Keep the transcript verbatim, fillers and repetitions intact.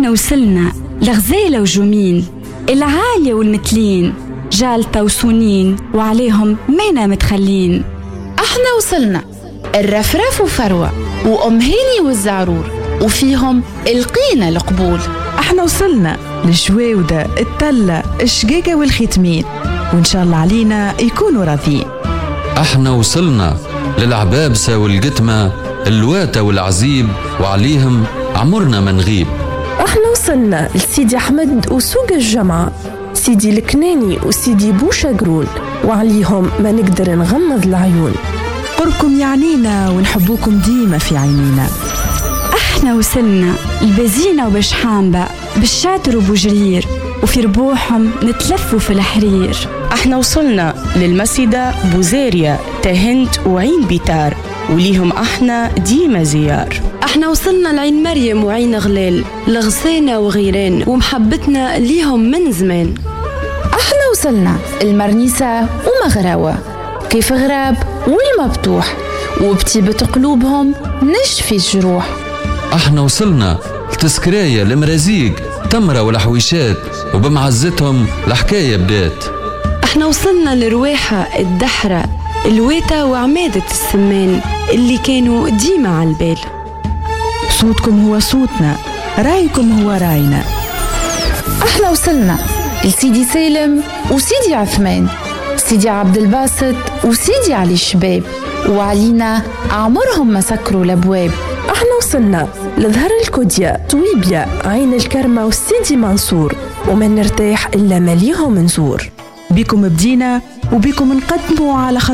احنا وصلنا لغزالة وجمين، العالية والمتلين، جالتة وسنين وعليهم مينا متخلين. احنا وصلنا الرفرف وفروة وأم هاني والزعرور، وفيهم القينا القبول. احنا وصلنا للجواودة، التلة، الشقيقة والختمين، وإن شاء الله علينا يكونوا راضيين. احنا وصلنا للعبابسة والقتمة، الواتة والعزيب، وعليهم عمرنا ما نغيب. احنا وصلنا لسيدي أحمد وسوق الجمعة، سيدي الكناني وسيدي بوشقرون، وعليهم ما نقدر نغمض العيون. قربكم يعنينا ونحبوكم ديما في عينينا. احنا وصلنا البزينة وبشحامبة، بالشاتر وبوجرير، وفي ربوحهم نتلفوا في الحرير. احنا وصلنا للمسيدة بوزاريا، تهنت وعين بيتار، وليهم احنا ديما زيار. احنا وصلنا لعين مريم وعين غلال، لغسانة وغيران، ومحبتنا ليهم من زمان. احنا وصلنا المرنيسة ومغراوة، كيف غراب والمبتوح، وبطيبة قلوبهم نشفي الجروح. احنا وصلنا لتسكراية، المرازيق، تمرة والحويشات، وبمعزتهم الحكاية بدات. احنا وصلنا لرواحة، الدحرة، الويتة وعمادة السمان، اللي كانوا ديما على البال. صوتكم هو صوتنا، رايكم هو راينا. احنا وصلنا لسيدي سالم وسيدي عثمان، سيدي عبد الباسط وسيدي علي الشباب، وعلينا عمرهم ما سكروا الابواب. احنا وصلنا لظهر الكوديا، طويبيا، عين الكرمة والسيدي منصور، وما نرتاح الا ما ليهم نزور. بكم بدينا وبكم نقدموا على خط